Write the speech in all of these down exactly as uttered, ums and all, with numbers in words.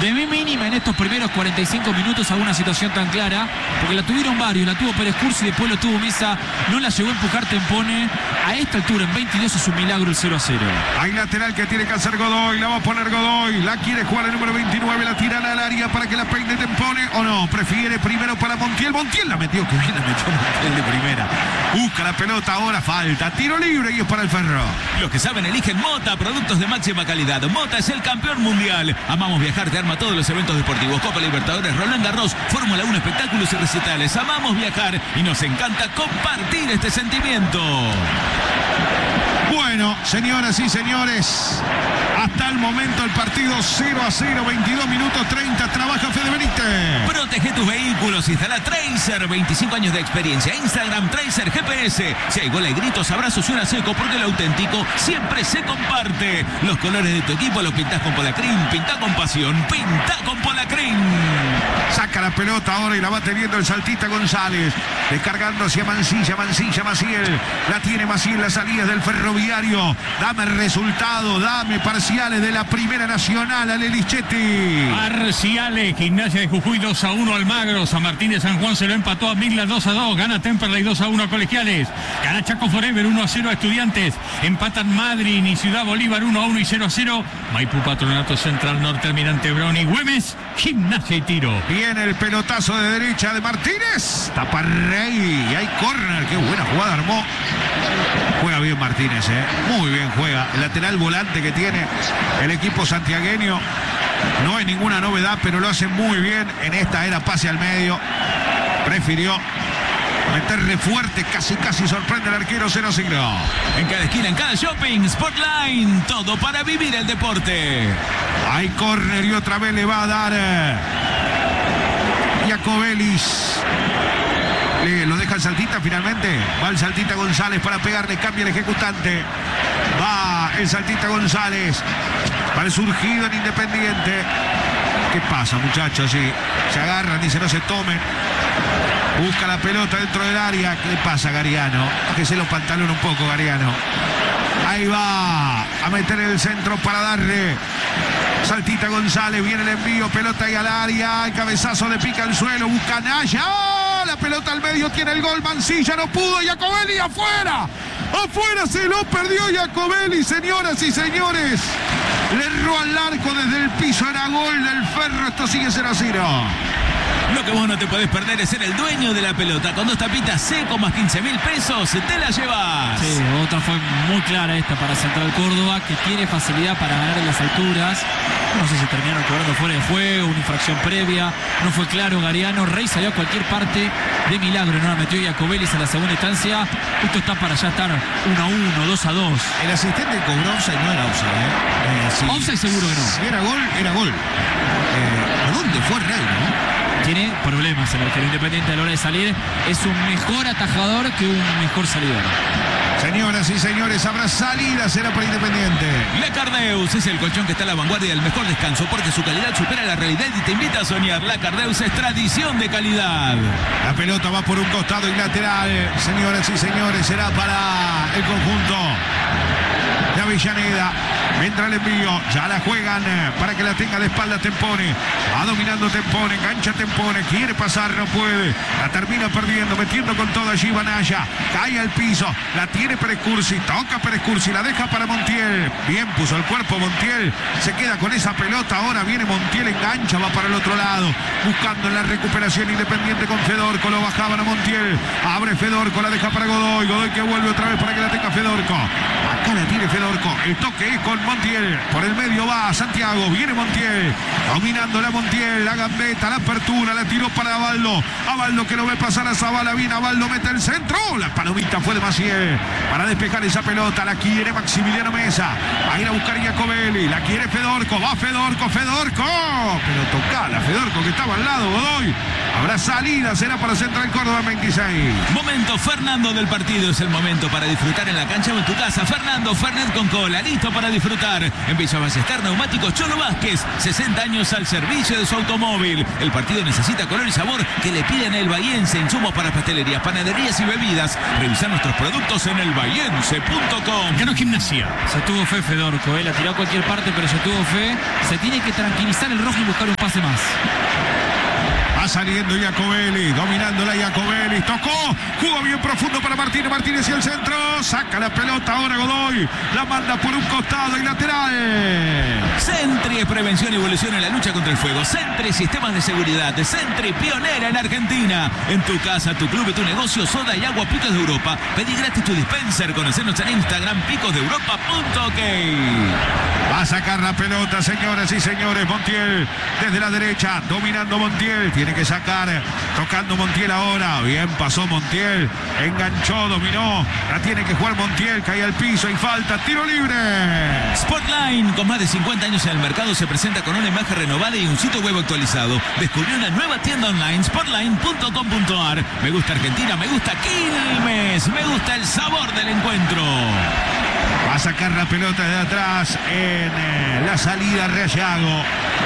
de mí mínima en estos primeros cuarenta y cinco minutos alguna situación tan clara, porque la tuvieron varios, la tuvo Pérez Cursi, después lo tuvo Mesa, no la llegó a empujar Tempone. A esta altura en veintidós es un milagro el cero a cero. Hay lateral que tiene que hacer Godoy, la va a poner Godoy, la quiere jugar el número veintinueve, la tiran al área para que la peine Tempone, o no, prefiere primero para Montiel, Montiel la metió, que bien la metió Montiel de primera. Busca la pelota, ahora falta, tiro libre y es para el Ferro. Los que saben eligen Mota, productos de máxima calidad. Mota es el campeón mundial. Amamos viajar, te arma todos los eventos deportivos. Copa Libertadores, Roland Garros, Fórmula uno, espectáculos y recitales. Amamos viajar y nos encanta compartir este sentimiento. Bueno, señoras y señores, hasta el momento el partido cero a cero, veintidós minutos treinta, trabaja Fede Benítez. Protege tus vehículos, instala Tracer, veinticinco años de experiencia. Instagram Tracer G P S. Si hay gol, hay gritos, abrazos y una seco, porque lo auténtico siempre se comparte. Los colores de tu equipo los pintás con Polacrín, pintá con pasión, pintá con Polacrín. Saca la pelota ahora y la va teniendo el Saltita González, descargando hacia Mancilla, Mancilla, Maciel, la tiene Maciel, las salidas del Ferroviario. Dame el resultado, dame parciales de la Primera Nacional, Ale Lichetti. Parciales, Gimnasia de Jujuy dos a uno Almagro, San Martín de San Juan se lo empató a Migla dos a dos, gana Temperley dos a uno a Colegiales, gana Chaco Forever uno a cero a Estudiantes, empatan Madrid y Ciudad Bolívar uno a uno y cero a cero, Maipú Patronato Central Norte, Almirante Brown y Güemes, Gimnasia y Tiro. Viene el pelotazo de derecha de Martínez, tapa Rey y hay córner, qué buena jugada armó. Juega bien Martínez, ¿eh? Muy bien juega. El lateral volante que tiene el equipo santiagueño. No hay ninguna novedad, pero lo hace muy bien. En esta era pase al medio. Prefirió meterle fuerte, casi casi sorprende al arquero cero cero. En cada esquina, en cada shopping, Sportline, todo para vivir el deporte. Hay córner y otra vez le va a dar eh, Iacobelis. Le, lo deja el Saltita finalmente. Va el Saltita González para pegarle, cambia el ejecutante. Va el Saltita González para el surgido en Independiente. ¿Qué pasa, muchachos? Sí, se agarran, dice no se tomen. Busca la pelota dentro del área. ¿Qué le pasa, Gariano? Bájese los pantalones un poco, Gariano. Ahí va a meter el centro para darle. Saltita González, viene el envío, pelota ahí al área. El cabezazo le pica el suelo, busca Naya. La pelota al medio, tiene el gol, Mancilla no pudo, Iacobelis afuera, afuera se lo perdió Iacobelis, señoras y señores, le erró al arco desde el piso, era gol del Ferro, esto sigue cero a cero. Lo que vos no te podés perder es ser el dueño de la pelota. Con dos tapitas seco más quince mil pesos, te la llevas. Sí, otra fue muy clara esta para Central Córdoba, que tiene facilidad para ganar en las alturas. No sé si terminaron cobrando fuera de juego, una infracción previa. No fue claro Gariano. Rey salió a cualquier parte de milagro. No la metió Iacobelis en la segunda instancia. Esto está para ya estar uno a uno, dos a dos. El asistente cobró offside, no era offside. ¿eh? Eh, sí. Offside seguro que no. Si era gol, era gol. Eh, ¿A dónde fue Rey, no? Tiene problemas el arquero Independiente a la hora de salir. Es un mejor atajador que un mejor salidor. Señoras y señores, habrá salida, será para Independiente. La Cardeus es el colchón que está a la vanguardia del mejor descanso porque su calidad supera la realidad y te invita a soñar. La Cardeus es tradición de calidad. La pelota va por un costado y lateral. Señoras y señores, será para el conjunto de Avellaneda. Entra el envío, ya la juegan para que la tenga de espalda Tempone. Va dominando Tempone, engancha Tempone, quiere pasar, no puede. La termina perdiendo, metiendo con todo allí Banaya. Cae al piso, la tiene Pérez Cursi, toca Pérez Cursi, la deja para Montiel. Bien puso el cuerpo Montiel, se queda con esa pelota. Ahora viene Montiel, engancha, va para el otro lado. Buscando en la recuperación Independiente con Fedorco, lo bajaban a Montiel. Abre Fedorco, la deja para Godoy. Godoy que vuelve otra vez para que la tenga Fedorco. Acá la tiene Fedorco, el toque es con Montiel, por el medio va Santiago, viene Montiel, dominando la Montiel, la gambeta, la apertura, la tiró para Abaldo, Abaldo que lo ve pasar a Zabala, viene Abaldo, mete el centro, la palomita fue de Maciel, para despejar esa pelota, la quiere Maximiliano Mesa, va a ir a buscar Iacobelis, la quiere Fedorco, va Fedorco, Fedorco, pero tocala Fedorco que estaba al lado, Godoy, habrá salida, será para Central Córdoba veintiséis. Momento Fernando del partido, es el momento para disfrutar en la cancha o en tu casa. Fernando Fernando Fernet con cola, listo para disfrutar. En Villa Ballester, Neumáticos Cholo Vázquez, sesenta años al servicio de su automóvil. El partido necesita color y sabor que le piden el bahiense. Insumos para pastelerías, panaderías y bebidas. Revisar nuestros productos en el bahiense punto com. Ganó Gimnasia. Se tuvo fe Fedorco, eh, la tiró a cualquier parte, pero se tuvo fe. Se tiene que tranquilizar el rojo y buscar un pase más. Va saliendo Iacobelli, dominándola Iacobelli, tocó, jugó bien profundo para Martínez, Martínez y el centro, saca la pelota ahora Godoy, la manda por un costado y lateral. Sentry es prevención y evolución en la lucha contra el fuego. Sentry, sistemas de seguridad. Sentry, pionera en Argentina. En tu casa, tu club y tu negocio, soda y agua Picos de Europa. Pedí gratis tu dispenser. Conocernos en Instagram, picos de europa punto ok. Va a sacar la pelota, señoras y señores. Montiel desde la derecha, dominando Montiel. Tiene que sacar, tocando Montiel ahora. Bien, pasó Montiel. Enganchó, dominó. La tiene que jugar Montiel. Cae al piso y falta. Tiro libre. Sportline, con más de cincuenta años en el mercado, se presenta con una imagen renovada y un sitio web actualizado. Descubrió una nueva tienda online, sportline punto com punto ar. Me gusta Argentina, me gusta Quilmes, me gusta el sabor del encuentro. Va a sacar la pelota de atrás en eh, la salida Reallago.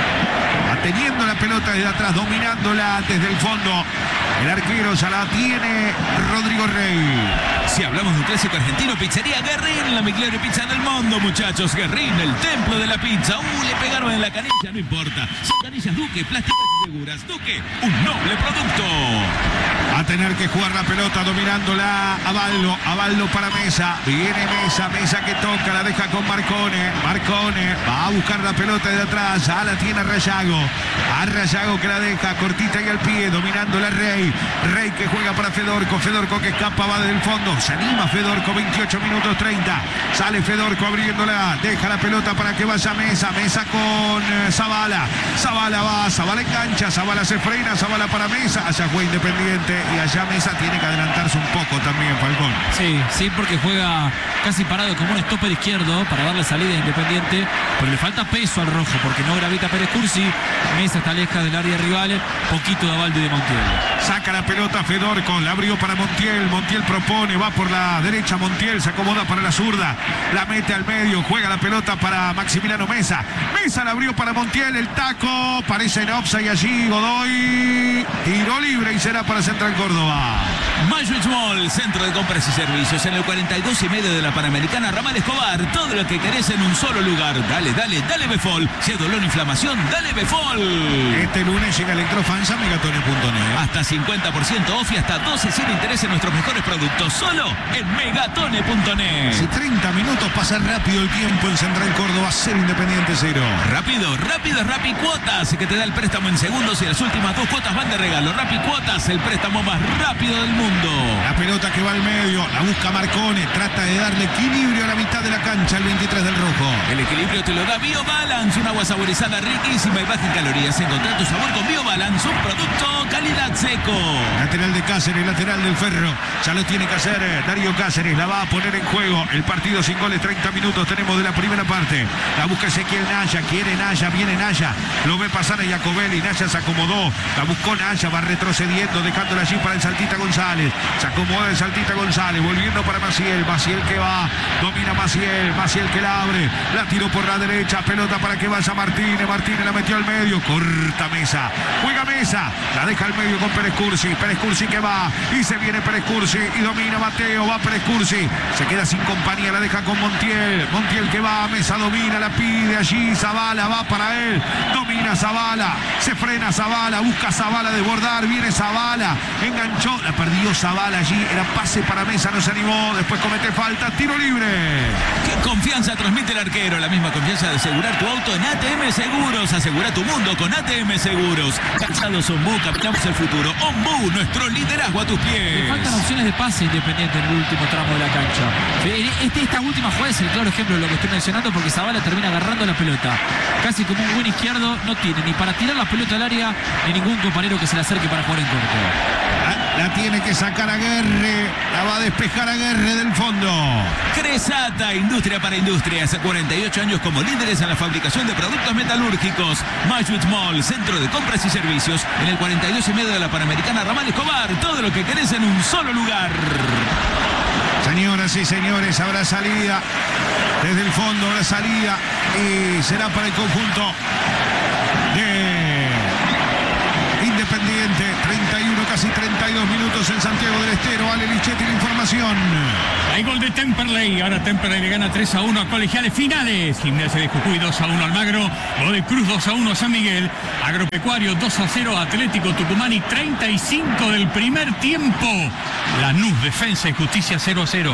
Va teniendo la pelota desde atrás, dominándola desde el fondo. El arquero ya la tiene Rodrigo Rey. Si hablamos de un clásico argentino, Pizzería Guerrín, la mejor pizza del mundo, muchachos. Guerrín, el templo de la pizza. Uh, le pegaron en la canilla, no importa. Son canillas Duque, plásticas y seguras. Duque, un noble producto. Va a tener que jugar la pelota dominándola Avaldo, Avaldo para Mesa. Viene Mesa, Mesa que toca, la deja con Marcone. Marcone va a buscar la pelota de atrás, ya la tiene Rayago. A Rayago que la deja cortita y al pie, dominándola Rey. Rey que juega para Fedorco, Fedorco que escapa, va desde el fondo. Se anima Fedorco, veintiocho minutos treinta. Sale Fedorco abriéndola, deja la pelota para que vaya Mesa. Mesa con eh, Zavala. Zavala va, Zavala engancha, Zavala se frena, Zavala para Mesa. Allá juega Independiente y allá Mesa tiene que adelantarse un poco también, Falcón. Sí, sí, porque juega casi parado como un stopper izquierdo para darle salida a Independiente, pero le falta peso al rojo porque no gravita Pérez Cursi. Mesa está lejos del área rival, poquito de Avaldo y de Montiel. Saca la pelota Fedorco, la abrió para Montiel, Montiel propone, va por la derecha Montiel, se acomoda para la zurda, la mete al medio, juega la pelota para Maximiliano Mesa. Mesa la abrió para Montiel, el taco, parece en offside allí, Godoy, tiro libre y será para Central Córdoba. Mayuich Mall, centro de compras y servicios, en el cuarenta y dos y medio de la Panamericana Ramal Escobar. Todo lo que querés en un solo lugar. Dale, dale, dale Befol. Si hay dolor o inflamación, dale Befol. Este lunes llega Electrofans a megatone punto net. Hasta cincuenta por ciento off y hasta doce sin interés en nuestros mejores productos. Solo en megatone punto net. Hace treinta minutos pasa rápido el tiempo en Central Córdoba, cero Independiente cero. Rápido, rápido, Rappi Cuotas, que te da el préstamo en segundos y las últimas dos cuotas van de regalo. Rappi Cuotas, el préstamo más rápido del mundo. La pelota que va al medio, la busca Marcone, trata de darle equilibrio a la mitad de la cancha, el veintitrés del rojo. El equilibrio te lo da BioBalance, un agua saborizada riquísima y baja en calorías. Encontrar tu sabor con BioBalance, un producto calidad seco. Lateral de Cáceres, lateral del Ferro, ya lo tiene que hacer eh, Darío Cáceres, la va a poner en juego. El partido sin goles, treinta minutos tenemos de la primera parte. La busca Ezequiel Naya, quiere Naya, viene Naya, lo ve pasar a Iacobelli, Naya se acomodó, la buscó Naya, va retrocediendo, dejándola allí para el Saltita González. Se acomoda el Saltita González, volviendo para Maciel, Maciel que va, domina Maciel, Maciel que la abre, la tiró por la derecha, pelota para que vaya Martínez, Martínez la metió al medio, corta Mesa, juega Mesa, la deja al medio con Pérez Cursi, Pérez Cursi que va, y se viene Pérez Cursi, y domina Mateo, va Pérez Cursi, se queda sin compañía, la deja con Montiel, Montiel que va, Mesa domina, la pide allí, Zavala va para él, domina Zavala, se frena Zavala, busca Zavala desbordar, viene Zavala, enganchó, la perdió Zavala allí, era pase para Mesa, no se animó, después comete falta, tiro libre. ¿Qué confianza transmite el arquero? La misma confianza de asegurar tu auto en A T M Seguros. Asegura tu mundo con A T M Seguros. Calzados Ombú, captamos el futuro. Ombú, nuestro liderazgo a tus pies. Le faltan opciones de pase Independiente en el último tramo de la cancha. Este, esta última jugada es el claro ejemplo de lo que estoy mencionando porque Zavala termina agarrando la pelota. Casi como un buen izquierdo, no tiene ni para tirar la pelota al área ni ningún compañero que se le acerque para jugar en corto. La, la tiene que sacar a Guerre, la va a despejar a Guerre del fondo. Cresata, industria para industrias, cuarenta y ocho años como líderes en la fabricación de productos metalúrgicos. Mayuich Mall, centro de compras y servicios, en el cuarenta y dos y medio de la Panamericana Ramal Escobar. Todo lo que querés en un solo lugar. Señoras y señores, habrá salida. Desde el fondo habrá salida. Y será para el conjunto de Independiente. treinta y uno, casi treinta y dos minutos en Santiago del Estero. Ale Lichetti, la información. Hay gol de Temperley. Ahora Temperley le gana tres a uno a Colegiales. Finales. Gimnasia de Jujuy dos a uno Almagro. Godoy Cruz dos a uno a San Miguel. Agropecuario dos a cero Atlético Tucumán. Y treinta y cinco del primer tiempo. Lanús, Defensa y Justicia cero a cero.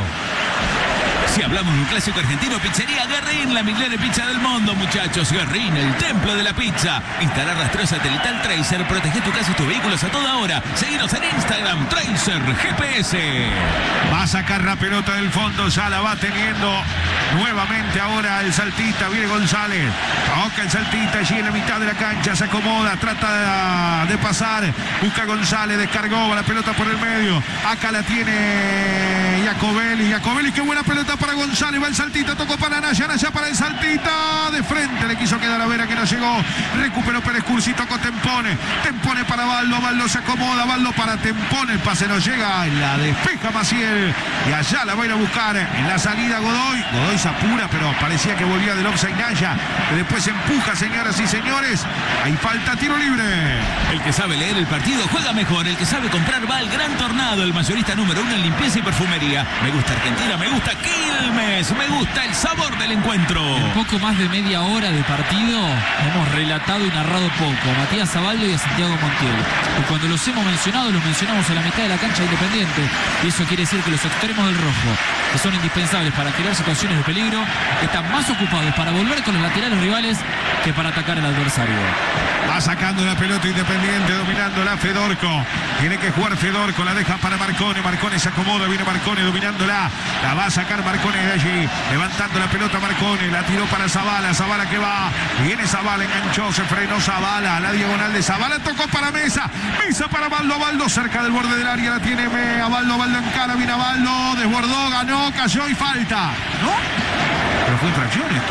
Si hablamos de un clásico argentino, Pizzería Guerrín, la mejor pizza del mundo, muchachos. Guerrín, el templo de la pizza. Instalar rastreo satelital Tracer, protege tu casa y tus vehículos a toda hora. Seguinos en Instagram, Tracer G P S. Va a sacar la pelota del fondo, ya la va teniendo nuevamente ahora el saltista. Viene González, toca el saltista allí en la mitad de la cancha, se acomoda, trata de pasar, busca González, descargó la pelota por el medio. Acá la tiene Jacobelli, Jacobelli, qué buena pelota para González, va el saltita, tocó para Naya, Naya para el saltita, de frente le quiso quedar a Vera que no llegó, recuperó Pérez Cursi, tocó Tempone, Tempone para Baldo, Baldo se acomoda, Baldo para Tempone, el pase no llega, la despeja Maciel y allá la va a ir a buscar en la salida Godoy, Godoy se apura, pero parecía que volvía del offside Naya, que después se empuja, señoras y señores, hay falta, tiro libre. El que sabe leer el partido juega mejor, el que sabe comprar va al Gran Tornado, el mayorista número uno en limpieza y perfumería. Me gusta Argentina, me gusta Quilmes, me gusta el sabor del encuentro. En poco más de media hora de partido hemos relatado y narrado poco a Matías Zabaldo y a Santiago Montiel. Y cuando los hemos mencionado, los mencionamos a la mitad de la cancha Independiente. Y eso quiere decir que los extremos del rojo, que son indispensables para crear situaciones de peligro, están más ocupados para volver con los laterales rivales que para atacar al adversario. Va sacando la pelota Independiente, dominando la Fedorco. Tiene que jugar Fedorco, la deja para Marcone. Marcone se acomoda, viene Marcone dominándola. La va a sacar Marcone de allí. Levantando la pelota Marcone, la tiró para Zavala. Zavala que va. Viene Zavala, enganchó, se frenó Zavala. La diagonal de Zavala, tocó para Mesa. Mesa para Baldo, Baldo cerca del borde del área. La tiene a Baldo, Baldo en cara. Viene a Baldo, desbordó, ganó, cayó y falta. ¿No? Pero fue infracción esto.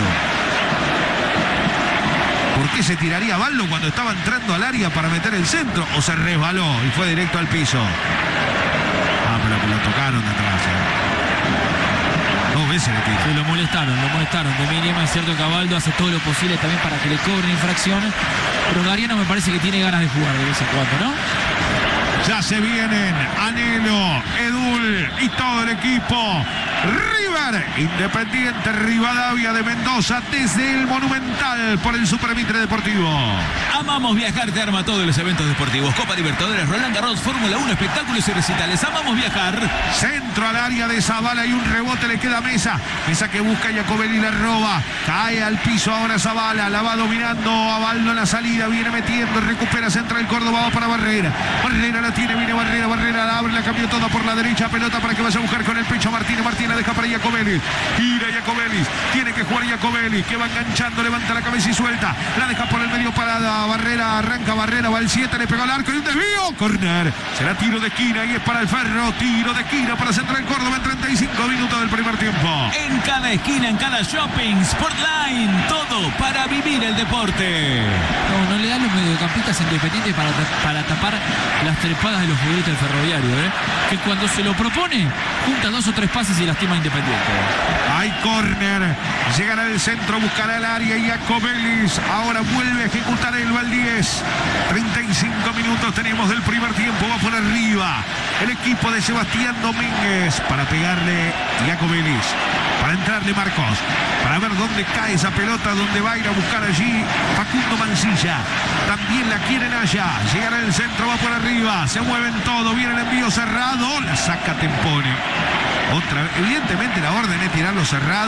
¿Por qué se tiraría Baldo cuando estaba entrando al área para meter el centro? ¿O se resbaló y fue directo al piso? Ah, pero que lo tocaron de atrás. ¿eh? Dos veces le tira. Sí, lo molestaron, lo molestaron. De mínima es cierto que Baldo hace todo lo posible también para que le cobren infracción. Pero Gariano me parece que tiene ganas de jugar de vez en cuando, ¿no? Ya se vienen Anhelo, Edul y todo el equipo. River, Independiente, Rivadavia de Mendoza desde el Monumental por el Super Mitre Deportivo. Amamos viajar, te arma todos los eventos deportivos. Copa Libertadores, Roland Garros, Fórmula uno, espectáculos y recitales. Amamos viajar. Centro al área de Zavala y un rebote le queda a Mesa. Mesa que busca Jacobelli, la roba. Cae al piso ahora Zavala. La va dominando a Baldo en la salida. Viene metiendo, recupera Central Córdoba, va para Barrera. Barrera la tiene, viene Barrera. Barrera la abre, la cambió toda por la derecha. Pelota para que vaya a buscar con el pecho Martínez. Martínez la deja para Jacobelli. Gira Jacobelli. Tiene que jugar Jacobelli, que va enganchando, levanta la cabeza y suelta. La deja por el medio para Barrera. Arranca Barrera, va al siete, le pegó al arco y un desvío. Corner. Será tiro de esquina y es para el Ferro. Tiro de esquina para Central Córdoba en treinta y cinco minutos del primer tiempo. En cada esquina, en cada shopping, Sportline, todo para vivir el deporte. No, no le da los mediocampistas Independientes para, para tapar las trepadas de los futbolistas del Ferroviario, ¿eh? Que cuando se lo propone, junta dos o tres pases y lastima a Independiente. Hay córner, llegará al centro, buscará el área y Jacobelli ahora vuelve a ejecutar el Valdíez. treinta y cinco minutos tenemos del primer tiempo, va por arriba el equipo de Sebastián Domínguez para pegarle Jacobelli, para entrarle Marcos, para ver dónde cae esa pelota, dónde va a ir a buscar allí Facundo Mancilla. También la quieren allá, llegará el centro, va por arriba, se mueven todo, viene el envío cerrado, la saca Tempone. Otra, evidentemente la orden es tirarlo cerrado,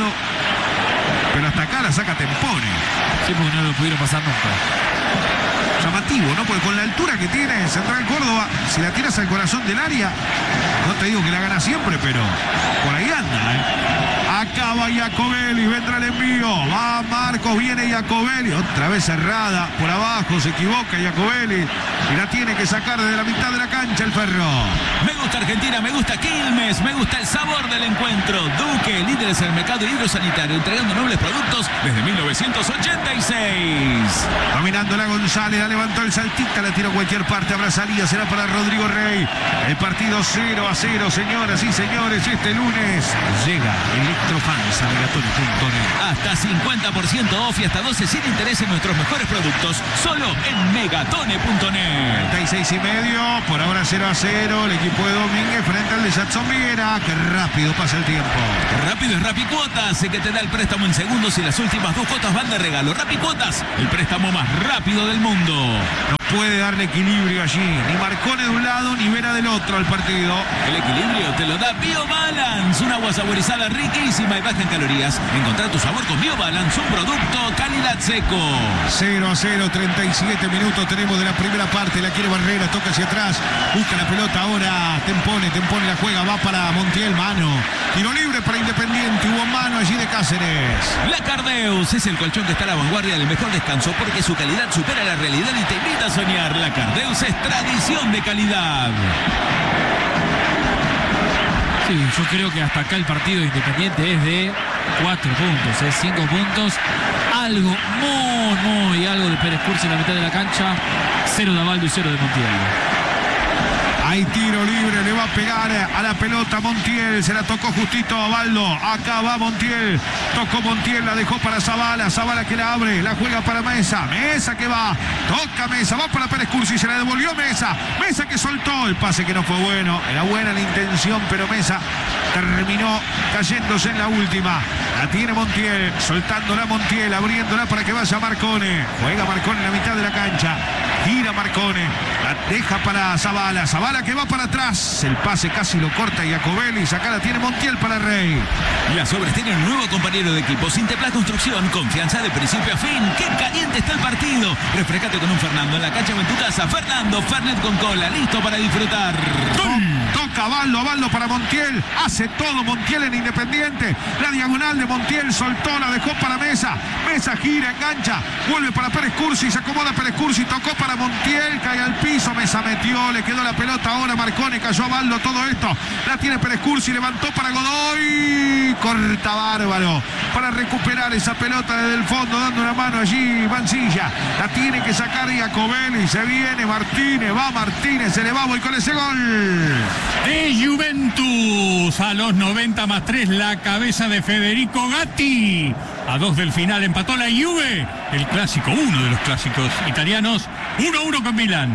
pero hasta acá la saca Tempone. Sí, porque no lo pudieron pasar nunca. Llamativo, ¿no? Porque con la altura que tiene Central Córdoba, si la tiras al corazón del área, no te digo que la gana siempre, pero por ahí anda, ¿eh? Acaba Iacobelli, vendrá el envío. Va Marcos, viene Iacobelli. Otra vez cerrada por abajo, se equivoca Iacobelli. Y la tiene que sacar desde la mitad de la cancha el Ferro. Me gusta Argentina, me gusta Quilmes, me gusta el sabor del encuentro. Duque, líderes en el mercado hidrosanitario, entregando nobles productos desde mil novecientos ochenta y seis. Dominando la González, la levantó el saltita, la tiró a cualquier parte, habrá salida, será para Rodrigo Rey. El partido cero a cero, señoras y señores, este lunes llega Electrofans a megatone punto net. Hasta cincuenta por ciento off y hasta doce sin interés en nuestros mejores productos, solo en megatone punto net. treinta y seis y medio, por ahora cero a cero, el equipo de Domínguez frente al de Jackson Viera. Qué rápido pasa el tiempo. Rápido es Rapicuotas, que te da el préstamo en segundos y las últimas dos cuotas van de regalo. Rapicuotas, el préstamo más rápido del mundo. No puede darle equilibrio allí, ni Marcone de un lado ni Vera del otro al partido. El equilibrio te lo da BioBalance, un agua saborizada riquísima y baja en calorías. Encontrar tu sabor con BioBalance, un producto calidad seco. cero a cero, treinta y siete minutos tenemos de la primera parte. La quiere Barrera, toca hacia atrás, busca la pelota ahora. Tempone, Tempone la juega, va para Montiel, mano. Tiro libre para Independiente, hubo mano allí de Cáceres. La Cardeus es el colchón que está a la vanguardia del mejor descanso porque su calidad supera la realidad y te invita a soñar. La Cardeus es tradición de calidad. Sí, yo creo que hasta acá el partido de Independiente es de cuatro puntos, es cinco puntos. Algo muy, muy, algo de Pérez Cursi en la mitad de la cancha. Cero de Avaldo y cero de Montiel. Hay tiro libre, le va a pegar a la pelota Montiel, se la tocó justito a Avaldo, acá va Montiel, tocó Montiel, la dejó para Zavala, Zavala que la abre, la juega para Mesa, Mesa que va, toca Mesa, va para Pérez Cursi, se la devolvió Mesa, Mesa que soltó, el pase que no fue bueno, era buena la intención, pero Mesa terminó cayéndose en la última. La tiene Montiel, soltándola Montiel, abriéndola para que vaya Marcone, juega Marcone en la mitad de la cancha, gira Marcone, la deja para Zavala, Zavala que va para atrás, el pase casi lo corta Iacobelli, acá la tiene Montiel para Rey. Las Obras tienen un nuevo compañero de equipo, Sinteplas Construcción, confianza de principio a fin. ¡Qué caliente está el partido! Refrescate con un Fernando en la cancha o en tu casa. Fernando, Fernet con cola, listo para disfrutar. Toca Avaldo, Avaldo para Montiel, hace todo Montiel en Independiente, la diagonal de Montiel, soltó, la dejó para Mesa, Mesa gira, engancha, vuelve para Pérez Cursi, se acomoda Pérez Cursi, tocó para Montiel, cae al piso, Mesa metió, le quedó la pelota ahora Marcone, cayó Avaldo, todo esto, la tiene Pérez Cursi, levantó para Godoy, corta bárbaro, para recuperar esa pelota desde el fondo, dando una mano allí, Mancilla, la tiene que sacar Iacobelli, se viene Martínez, va Martínez, se le va y con ese gol. De Juventus a los noventa más tres, la cabeza de Federico Gatti. A dos del final empató la Juve, el clásico, uno de los clásicos italianos, uno a uno con Milán.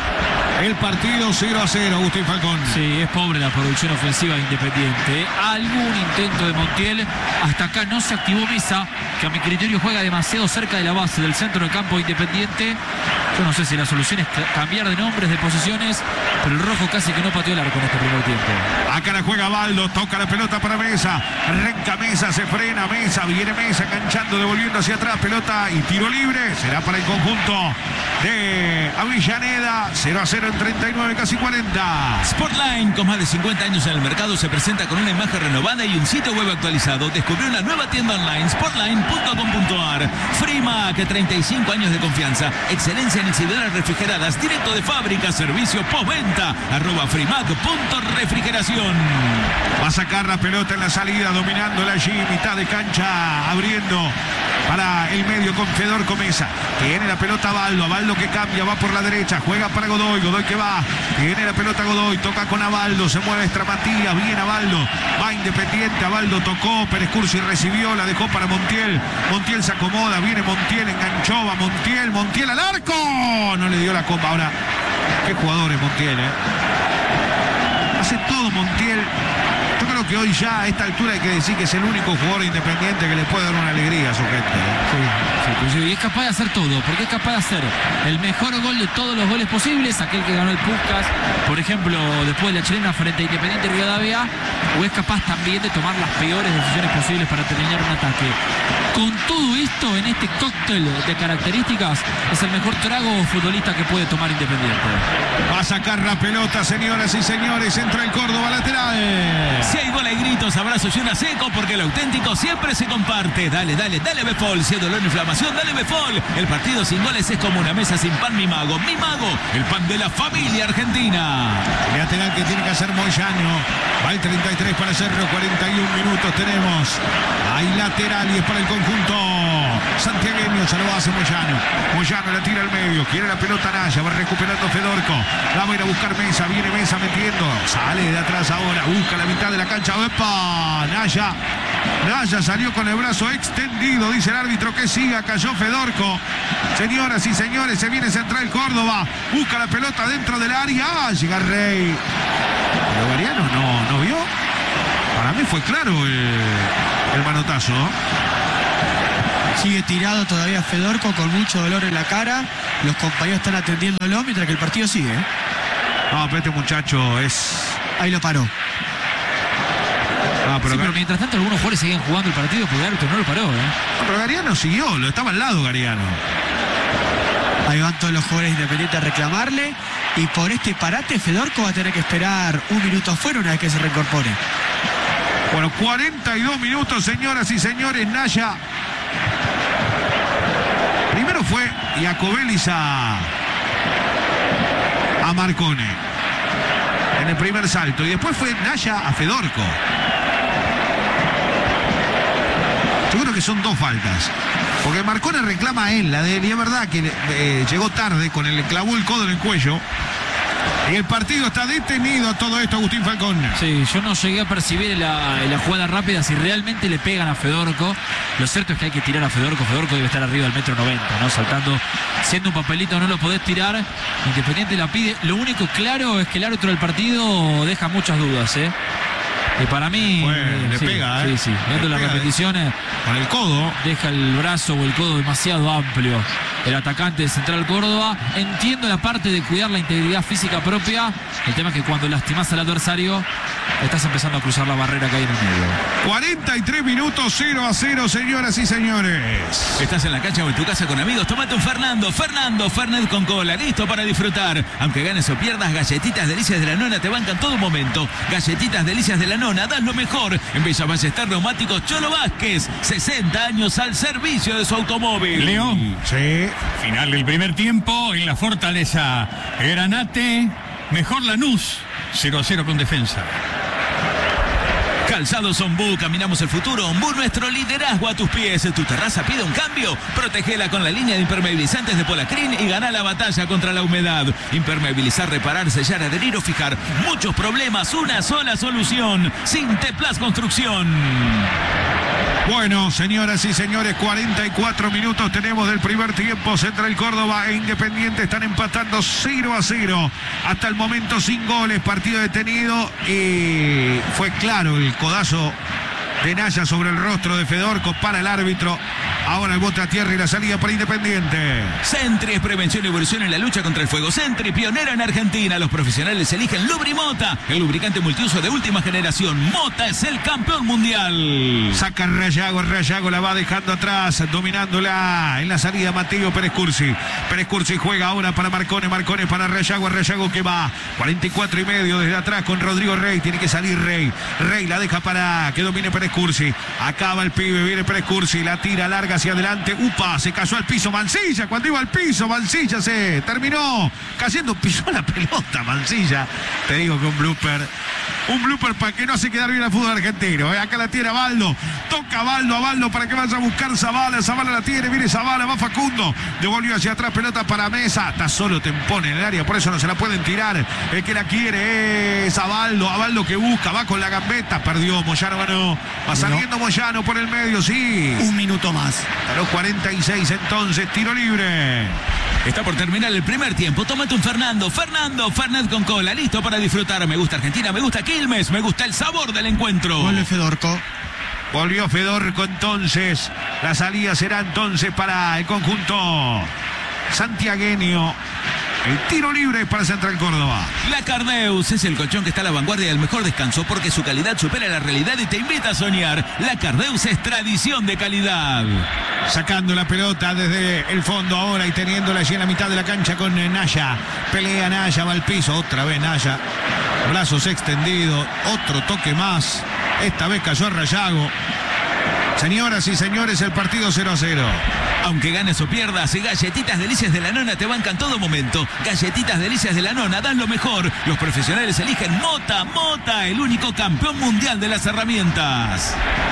El partido cero a cero, Agustín Falcón. Sí, es pobre la producción ofensiva de Independiente. Algún intento de Montiel. Hasta acá no se activó Mesa, que a mi criterio juega demasiado cerca de la base del centro del campo Independiente. Yo no sé si la solución es cambiar de nombres, de posiciones, pero el rojo casi que no pateó el arco en este primer tiempo. Acá la juega Avaldo, toca la pelota para Mesa, arranca Mesa, se frena Mesa, viene Mesa enganchando, devolviendo hacia atrás, pelota y tiro libre, será para el conjunto de Avellaneda, cero a cero en treinta y nueve, casi cuarenta. Sportline, con más de cincuenta años en el mercado, se presenta con una imagen renovada y un sitio web actualizado. Descubrió una nueva tienda online, sportline punto com punto ar. Frimac, treinta y cinco años de confianza, excelencia en exhibidoras refrigeradas, directo de fábrica, servicio postventa, arroba frimac punto refrigeración. Va a sacar la pelota en la salida, dominándola allí, mitad de cancha, abriendo para el medio con Fedor Comesa. Tiene la pelota Avaldo, Avaldo que cambia, va por la derecha, juega para Godoy, Godoy que va, tiene la pelota Godoy, toca con Avaldo, se mueve extra Matías, viene Avaldo, va Independiente, Avaldo tocó, Pérez Cursi recibió, la dejó para Montiel, Montiel se acomoda, viene Montiel, enganchó, va Montiel, Montiel al arco, no le dio la copa. Ahora, qué jugador es Montiel, ¿eh? Hace todo Montiel. Yo creo que hoy ya a esta altura hay que decir que es el único jugador Independiente que le puede dar una alegría a su gente, ¿eh? Sí, sí, y es capaz de hacer todo, porque es capaz de hacer el mejor gol de todos los goles posibles, aquel que ganó el Puskás, por ejemplo, después de la chilena frente a Independiente Rivadavia, o es capaz también de tomar las peores decisiones posibles para terminar un ataque. Con todo esto, en este cóctel de características, es el mejor trago futbolista que puede tomar Independiente. Va a sacar la pelota, señoras y señores. Entra el Córdoba lateral. Si hay gol, hay gritos, abrazos y una seco, porque el auténtico siempre se comparte. Dale, dale, dale Befol. Si hay dolor o inflamación, dale Befol. El partido sin goles es como una mesa sin pan, mi mago. Mi mago, el pan de la familia argentina. El lateral que tiene que hacer Moyano. Va el treinta y tres para hacerlo. cuarenta y un minutos tenemos. Hay lateral y es para el conjunto santiagueño. Se lo hace Moyano. Moyano la tira al medio. Quiere la pelota Naya. Va recuperando Fedorco. La va a ir a buscar Mesa. Viene Mesa metiendo. Sale de atrás ahora. Busca la mitad de la cancha. ¡Epa! Naya. Naya salió con el brazo extendido. Dice el árbitro que siga. Cayó Fedorco. Señoras y señores, se viene Central Córdoba. Busca la pelota dentro del área. ¡Ah! Llega Rey. Pero Gariano no, no vio. Para mí fue claro el, el manotazo. Sigue tirado todavía Fedorco con mucho dolor en la cara. Los compañeros están atendiéndolo mientras que el partido sigue. ¿eh? No, pero este muchacho es... Ahí lo paró. Ah, pero, sí, pero mientras tanto algunos jugadores seguían jugando el partido porque el árbitro no lo paró. ¿eh? No, pero Gariano siguió, lo estaba al lado Gariano. Ahí van todos los jugadores independientes a reclamarle. Y por este parate Fedorco va a tener que esperar un minuto afuera una vez que se reincorpore. Bueno, cuarenta y dos minutos, señoras y señores. Naya. Primero fue Iacobelis a, a Marcone en el primer salto. Y después fue Naya a Fedorco. Yo creo que son dos faltas. Porque Marcone reclama a él, la de él. Y es verdad que eh, llegó tarde, con el clavó el codo en el cuello. Y el partido está detenido a todo esto, Agustín Falcón. Sí, yo no llegué a percibir la, la jugada rápida si realmente le pegan a Fedorco. Lo cierto es que hay que tirar a Fedorco. Fedorco debe estar arriba del metro noventa, ¿no? Saltando, siendo un papelito no lo podés tirar. Independiente la pide. Lo único claro es que el árbitro del partido deja muchas dudas, ¿eh? Y para mí... Bueno, le sí, pega, ¿eh? Sí, sí. Viendo las repeticiones... Con el codo. Deja el brazo o el codo demasiado amplio. El atacante de Central Córdoba. Entiendo la parte de cuidar la integridad física propia. El tema es que cuando lastimás al adversario, estás empezando a cruzar la barrera que hay en el medio. cuarenta y tres minutos, cero a cero, señoras y señores. Estás en la cancha o en tu casa con amigos, tómate un Fernando, Fernando, Fernet con cola, listo para disfrutar. Aunque ganes o pierdas, Galletitas Delicias de la Nona te bancan todo momento. Galletitas Delicias de la Nona, das lo mejor. En Bella Ballester Neumáticos Cholo Vázquez, sesenta años al servicio de su automóvil. Leo. Sí. Final del primer tiempo en la Fortaleza. Granate, mejor Lanús, cero a cero con Defensa. Calzados Ombú, caminamos el futuro. Ombú, nuestro liderazgo a tus pies. ¿Tu terraza pide un cambio? Protégela con la línea de impermeabilizantes de Polacrin y gana la batalla contra la humedad. Impermeabilizar, reparar, sellar, adherir o fijar. Muchos problemas, una sola solución. Sinteplas Construcción. Bueno, señoras y señores, cuarenta y cuatro minutos tenemos del primer tiempo. Central Córdoba e Independiente están empatando cero a cero. Hasta el momento sin goles, partido detenido. Y fue claro el codazo de Naya sobre el rostro de Fedorco para el árbitro. Ahora el bote a tierra y la salida para Independiente. Sentry es prevención y evolución en la lucha contra el fuego. Sentry, pionera en Argentina. Los profesionales eligen Lubrimota, el lubricante multiuso de última generación. Mota es el campeón mundial. Saca Rayago, Rayago la va dejando atrás, dominándola en la salida Mateo Pérez Cursi. Pérez Cursi juega ahora para Marcone, Marcone para Rayago, Rayago que va cuarenta y cuatro y medio desde atrás con Rodrigo Rey. Tiene que salir Rey. Rey la deja para que domine Pérez Cursi. Acaba el pibe, viene Pérez Cursi, la tira larga hacia adelante. Upa, se cayó al piso Mancilla. Cuando iba al piso, Mancilla se terminó cayendo, pisó la pelota Mancilla. Te digo que un blooper. Un blooper para que no hace quedar bien al fútbol argentino. ¿eh? Acá la tiene Baldo. Toca Baldo a Baldo para que vaya a buscar Zavala. Zavala la tiene, viene Zavala, va Facundo. Devolvió hacia atrás, pelota para Mesa. Está solo Tempón en el área, por eso no se la pueden tirar. El que la quiere es a Baldo. A Baldo que busca, va con la gambeta. Perdió, Moyano ganó. Va saliendo Moyano por el medio, sí. Un minuto más. A los cuarenta y seis entonces, tiro libre. Está por terminar el primer tiempo. Tómate un Fernando, Fernando, Fernet con cola, listo para disfrutar. Me gusta Argentina, me gusta Quilmes, me gusta el sabor del encuentro. Vuelve Fedorco. Volvió Fedorco entonces. La salida será entonces para el conjunto santiagueño. El tiro libre para Central Córdoba. La Cardeus es el colchón que está a la vanguardia del mejor descanso porque su calidad supera la realidad y te invita a soñar. La Cardeus es tradición de calidad. Sacando la pelota desde el fondo ahora y teniéndola allí en la mitad de la cancha con Naya. Pelea Naya, va al piso, otra vez Naya. Brazos extendidos, otro toque más. Esta vez cayó a Rayago. Señoras y señores, el partido cero a cero. Aunque ganes o pierdas, Galletitas Delicias de la Nona te bancan todo momento. Galletitas Delicias de la Nona dan lo mejor. Los profesionales eligen Mota, Mota, el único campeón mundial de las herramientas.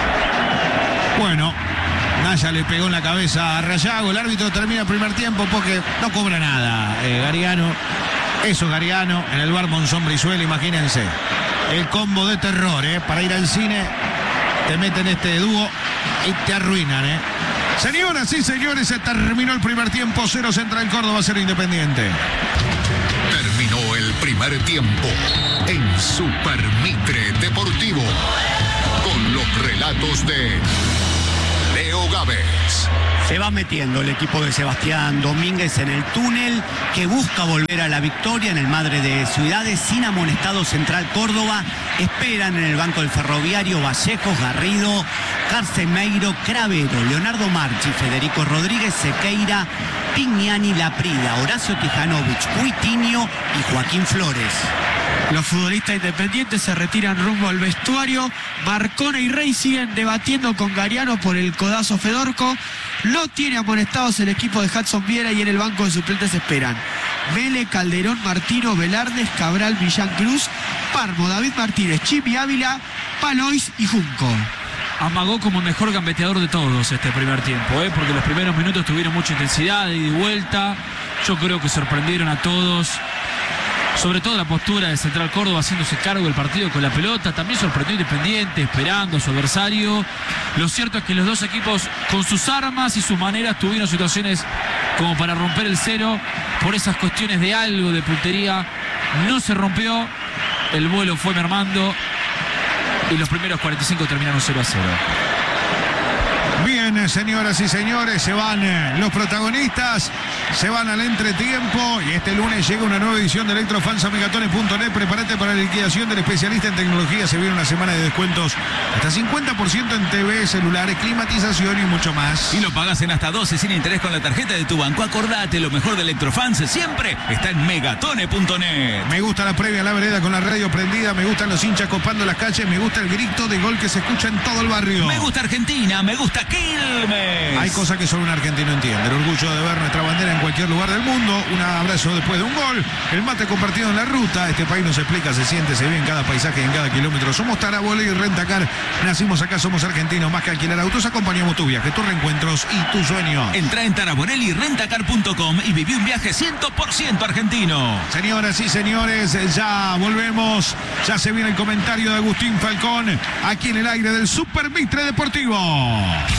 Bueno, Naya le pegó en la cabeza a Rayago. El árbitro termina el primer tiempo porque no cobra nada. Eh, Gariano, eso Gariano, en el bar Monzón Brizuela, imagínense. El combo de terror, eh, para ir al cine, te meten este dúo y te arruinan, eh. Señoras y señores, se terminó el primer tiempo. Cero Central Córdoba, cero Independiente. Terminó el primer tiempo en Super Mitre Deportivo con los relatos de Leo Gávez. Se va metiendo el equipo de Sebastián Domínguez en el túnel que busca volver a la victoria en el Madre de Ciudades sin amonestado Central Córdoba. Esperan en el banco del Ferroviario Vallejos, Garrido, Carcemeiro, Cravero, Leonardo Marchi, Federico Rodríguez, Sequeira, Pignani, Laprida, Horacio Tijanovic, Cuitinho y Joaquín Flores. Los futbolistas independientes se retiran rumbo al vestuario. Marcone y Rey siguen debatiendo con Gariano por el codazo Fedorco. No tiene amonestados el equipo de Hudson Viera y en el banco de suplentes esperan Mele, Calderón, Martino, Velardes, Cabral, Millán Cruz, Parmo, David Martínez, Chimi Ávila, Palois y Junco. Amagó como el mejor gambeteador de todos este primer tiempo, ¿eh? Porque los primeros minutos tuvieron mucha intensidad, ida y vuelta. Yo creo que sorprendieron a todos. Sobre todo la postura de Central Córdoba haciéndose cargo del partido con la pelota. También sorprendió Independiente, esperando a su adversario. Lo cierto es que los dos equipos con sus armas y sus maneras tuvieron situaciones como para romper el cero. Por esas cuestiones de algo de puntería no se rompió. El vuelo fue mermando y los primeros cuarenta y cinco terminaron cero a cero. Bien, señoras y señores, se van eh, los protagonistas, se van al entretiempo y este lunes llega una nueva edición de electrofansamigatones punto net. Prepárate para la liquidación del especialista en tecnología. Se viene una semana de descuentos hasta cincuenta por ciento en T V, celulares, climatización y mucho más. Y lo pagas en hasta doce sin interés con la tarjeta de tu banco. Acordate, lo mejor de Electrofans siempre está en megatone punto net. Me gusta la previa a la vereda con la radio prendida, me gustan los hinchas copando las calles, me gusta el grito de gol que se escucha en todo el barrio. Me gusta Argentina, me gusta Quilmes. Hay cosas que solo un argentino entiende. El orgullo de ver nuestra bandera en cualquier lugar del mundo. Un abrazo después de un gol. El mate compartido en la ruta. Este país nos explica, se siente, se ve en cada paisaje y en cada kilómetro. Somos Tarabola y Rentacar. Nacimos acá, somos argentinos. Más que alquilar autos, acompañamos tu viaje, tus reencuentros y tus sueños. Entra en taraborelli rentacar punto com y viví un viaje cien por ciento argentino. Señoras y señores, ya volvemos. Ya se viene el comentario de Agustín Falcón aquí en el aire del Super Mitre Deportivo.